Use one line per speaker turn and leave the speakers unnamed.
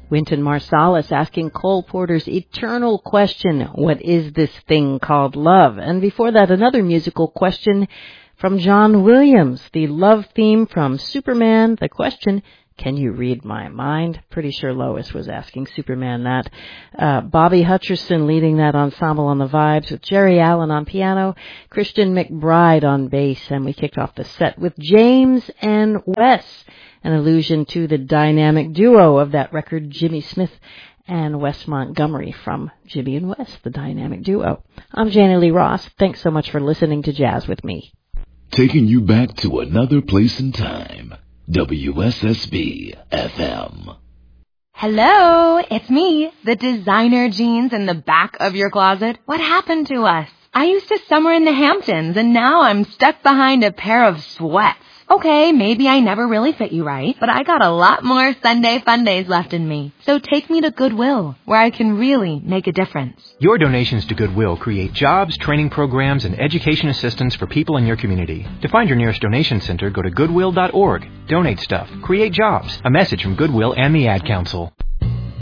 Wynton Marsalis asking Cole Porter's eternal question, what is this thing called love? And before that, another musical question from John Williams, the love theme from Superman. The question, can you read my mind? Pretty sure Lois was asking Superman that. Bobby Hutcherson leading that ensemble on the vibes with Jerry Allen on piano, Christian McBride on bass, and we kicked off the set with James and Wes, an allusion to the dynamic duo of that record, Jimmy Smith and Wes Montgomery from Jimmy and Wes, the dynamic duo. I'm Janie Lee Ross. Thanks so much for listening to Jazz with me.
Taking you back to another place and time. WSSB FM.
Hello, it's me, the designer jeans in the back of your closet. What happened to us? I used to summer in the Hamptons, and now I'm stuck behind a pair of sweats. Okay, maybe I never really fit you right, but I got a lot more Sunday fun days left in me. So take me to Goodwill, where I can really make a difference.
Your donations to Goodwill create jobs, training programs, and education assistance for people in your community. To find your nearest donation center, go to goodwill.org. Donate stuff. Create jobs. A message from Goodwill and the Ad Council.